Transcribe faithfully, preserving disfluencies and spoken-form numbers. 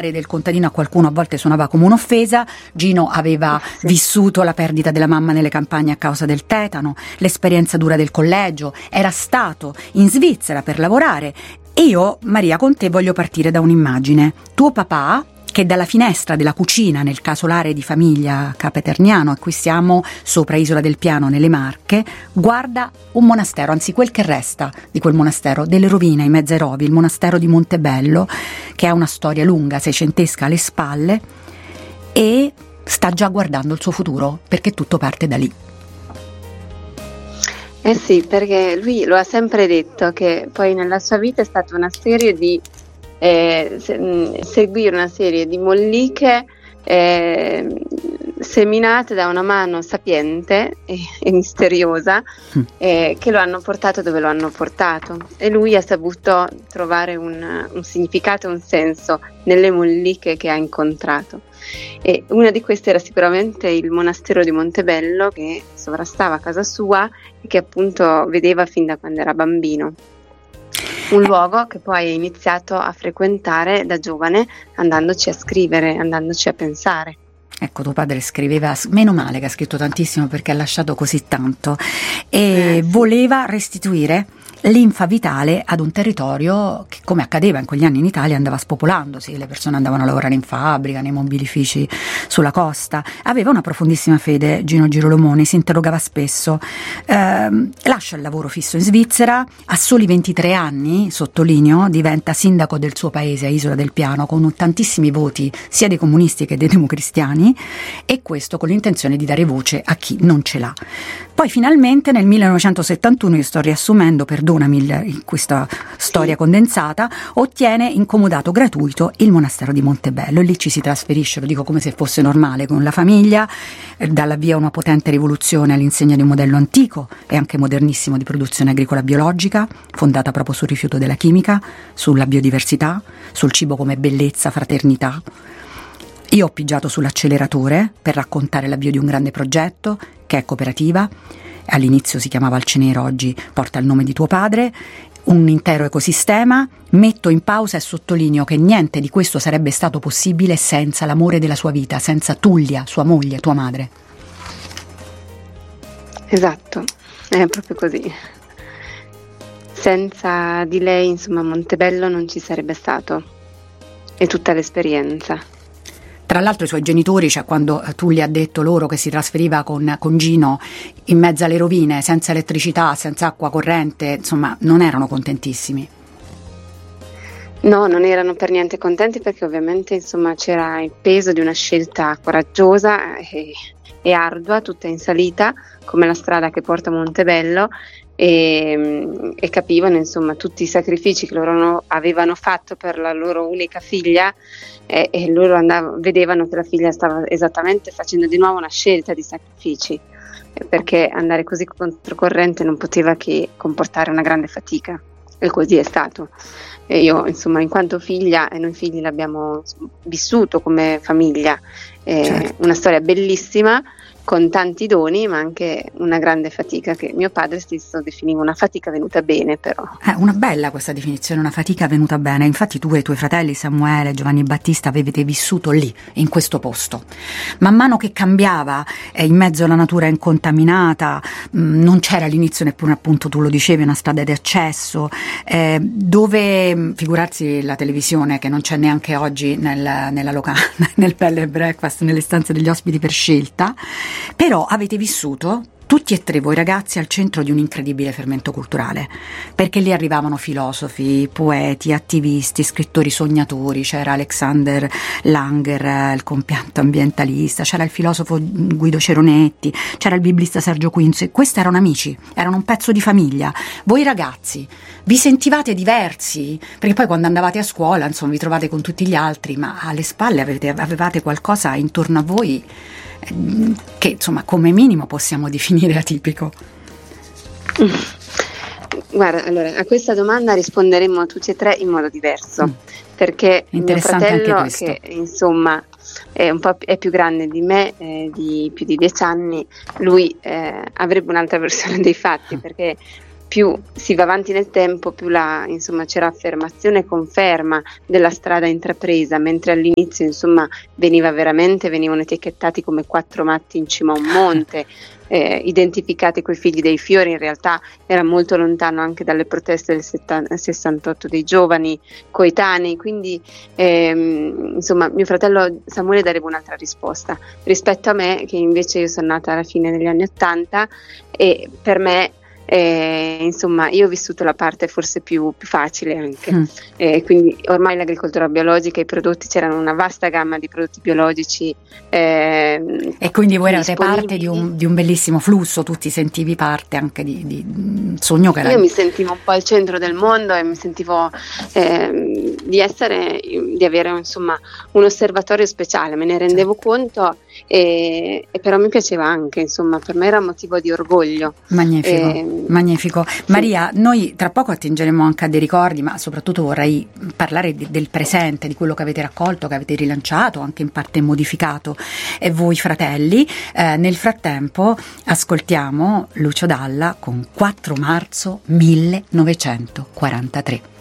padre del contadino a qualcuno a volte suonava come un'offesa. Gino aveva sì. vissuto la perdita della mamma nelle campagne a causa del tetano, l'esperienza dura del collegio, era stato in Svizzera per lavorare. E io, Maria, con te voglio partire da un'immagine. Tuo papà, che dalla finestra della cucina nel casolare di famiglia Capeterniano, e qui siamo sopra Isola del Piano nelle Marche, guarda un monastero, anzi quel che resta di quel monastero, delle rovine in mezzo ai rovi, il monastero di Montebello, che ha una storia lunga, seicentesca alle spalle, e sta già guardando il suo futuro, perché tutto parte da lì. Eh sì, perché lui lo ha sempre detto che poi nella sua vita è stata una serie di Eh, se, seguire una serie di molliche eh, seminate da una mano sapiente e, e misteriosa mm. eh, che lo hanno portato dove lo hanno portato, e lui ha saputo trovare un, un significato, un senso nelle molliche che ha incontrato, e una di queste era sicuramente il monastero di Montebello, che sovrastava casa sua e che appunto vedeva fin da quando era bambino. Un luogo che poi ha iniziato a frequentare da giovane, andandoci a scrivere, andandoci a pensare. Ecco, tuo padre scriveva, meno male che ha scritto tantissimo perché ha lasciato così tanto, e Eh, sì. voleva restituire linfa vitale ad un territorio che, come accadeva in quegli anni in Italia, andava spopolandosi, le persone andavano a lavorare in fabbrica, nei mobilifici sulla costa. Aveva una profondissima fede Gino Girolomoni, si interrogava spesso, eh, lascia il lavoro fisso in Svizzera, a soli ventitré anni, sottolineo, diventa sindaco del suo paese a Isola del Piano con tantissimi voti sia dei comunisti che dei democristiani, e questo con l'intenzione di dare voce a chi non ce l'ha. Poi finalmente nel millenovecentosettantuno, io sto riassumendo, perdonami il, questa storia condensata, ottiene in comodato gratuito il monastero di Montebello, e lì ci si trasferisce, lo dico come se fosse normale, con la famiglia, eh, dà l'avvio a una potente rivoluzione all'insegna di un modello antico e anche modernissimo di produzione agricola biologica, fondata proprio sul rifiuto della chimica, sulla biodiversità, sul cibo come bellezza, fraternità. Io ho pigiato sull'acceleratore per raccontare l'avvio di un grande progetto che è cooperativa, all'inizio si chiamava Alcenero, oggi porta il nome di tuo padre, un intero ecosistema. Metto in pausa e sottolineo che niente di questo sarebbe stato possibile senza l'amore della sua vita, senza Tullia, sua moglie, tua madre. Esatto, è proprio così. Senza di lei, insomma, Montebello non ci sarebbe stato, e tutta l'esperienza. Tra l'altro i suoi genitori, cioè quando tu gli ha detto loro che si trasferiva con, con Gino in mezzo alle rovine, senza elettricità, senza acqua corrente, insomma non erano contentissimi. No, non erano per niente contenti, perché ovviamente insomma c'era il peso di una scelta coraggiosa e, e ardua, tutta in salita, come la strada che porta a Montebello, e, e capivano insomma tutti i sacrifici che loro avevano fatto per la loro unica figlia, e, e loro andavano, vedevano che la figlia stava esattamente facendo di nuovo una scelta di sacrifici, perché andare così controcorrente non poteva che comportare una grande fatica, e così è stato. E io insomma, in quanto figlia, e noi figli l'abbiamo vissuto come famiglia, eh, certo. Una storia bellissima con tanti doni, ma anche una grande fatica che mio padre stesso definiva una fatica venuta bene, però. È una bella questa definizione, una fatica venuta bene. Infatti tu e i tuoi fratelli Samuele, Giovanni Battista avete vissuto lì, in questo posto. Man mano che cambiava, eh, in mezzo alla natura incontaminata, mh, non c'era all'inizio neppure, appunto tu lo dicevi, una strada di accesso, eh, dove, figurarsi la televisione che non c'è neanche oggi nel, nella locanda, nel bed and breakfast, nelle stanze degli ospiti per scelta. Però avete vissuto tutti e tre voi ragazzi al centro di un incredibile fermento culturale, perché lì arrivavano filosofi, poeti, attivisti, scrittori sognatori. C'era Alexander Langer, il compianto ambientalista, c'era il filosofo Guido Ceronetti, c'era il biblista Sergio Quinzo. Questi erano amici, erano un pezzo di famiglia. Voi ragazzi vi sentivate diversi, perché poi quando andavate a scuola insomma vi trovate con tutti gli altri, ma alle spalle avete, avevate qualcosa intorno a voi che insomma come minimo possiamo definire atipico. Guarda, allora a questa domanda risponderemo tutti e tre in modo diverso, mm. perché mio fratello, che insomma è un po' è più grande di me, eh, di più di dieci anni, lui eh, avrebbe un'altra versione dei fatti, perché più si va avanti nel tempo, più la, insomma, c'era affermazione e conferma della strada intrapresa, mentre all'inizio insomma veniva veramente, venivano etichettati come quattro matti in cima a un monte, eh, identificati coi figli dei fiori. In realtà era molto lontano anche dalle proteste del settanta, sessantotto dei giovani coetanei, quindi ehm, insomma mio fratello Samuele darebbe un'altra risposta rispetto a me, che invece io sono nata alla fine degli anni ottanta, e per me Eh, insomma io ho vissuto la parte forse più, più facile anche, mm. eh, quindi ormai l'agricoltura biologica, i prodotti, c'erano una vasta gamma di prodotti biologici, eh, e quindi voi eravate parte di un, di un bellissimo flusso, tu ti sentivi parte anche di, di un sogno che era... Io mi sentivo un po' al centro del mondo e mi sentivo eh, di essere, di avere insomma un osservatorio speciale, me ne rendevo certo. conto, e, e però mi piaceva anche, insomma per me era un motivo di orgoglio. Magnifico. Eh, Magnifico. Sì. Maria, noi tra poco attingeremo anche a dei ricordi, ma soprattutto vorrei parlare di, del presente, di quello che avete raccolto, che avete rilanciato, anche in parte modificato, e voi fratelli. Eh, nel frattempo ascoltiamo Lucio Dalla con quattro marzo millenovecentoquarantatré.